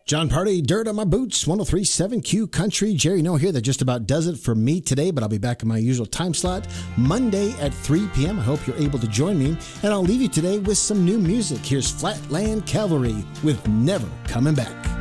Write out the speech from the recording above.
John Party, Dirt on My Boots, 103.7 Q Country. Jerry No here. That just about does it for me today, but I'll be back in my usual time slot Monday at 3 p.m. I hope you're able to join me, and I'll leave you today with some new music. Here's Flatland Cavalry with Never Coming Back.